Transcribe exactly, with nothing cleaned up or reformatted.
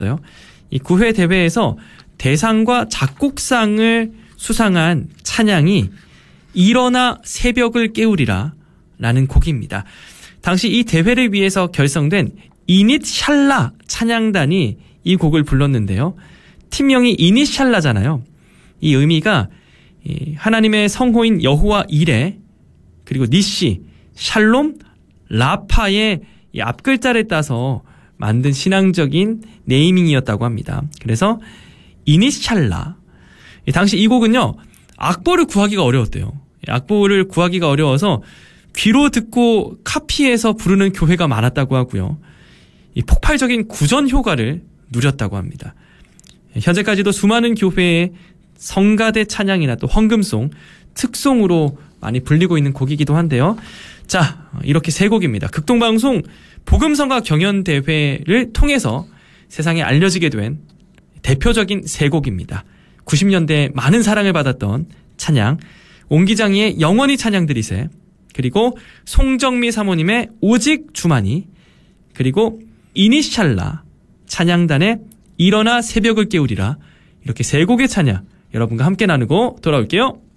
이 구 회 대회에서 대상과 작곡상을 수상한 찬양이 일어나 새벽을 깨우리라 라는 곡입니다. 당시 이 대회를 위해서 결성된 이닛샬라 찬양단이 이 곡을 불렀는데요. 팀명이 이닛샬라잖아요. 이 의미가 하나님의 성호인 여호와 이레, 그리고 니시, 샬롬, 라파의 이 앞글자를 따서 만든 신앙적인 네이밍이었다고 합니다. 그래서 이닛샬라. 당시 이 곡은요, 악보를 구하기가 어려웠대요. 악보를 구하기가 어려워서 귀로 듣고 카피해서 부르는 교회가 많았다고 하고요. 이 폭발적인 구전 효과를 누렸다고 합니다. 현재까지도 수많은 교회의 성가대 찬양이나 또 헌금송, 특송으로 많이 불리고 있는 곡이기도 한데요. 자, 이렇게 세 곡입니다. 극동방송 복음성가 경연대회를 통해서 세상에 알려지게 된 대표적인 세 곡입니다. 구십 년대에 많은 사랑을 받았던 찬양, 옹기장이의 영원히 찬양드리세, 그리고 송정미 사모님의 오직 주만이, 그리고 이닛샬라 찬양단의 일어나 새벽을 깨우리라, 이렇게 세 곡의 찬양 여러분과 함께 나누고 돌아올게요.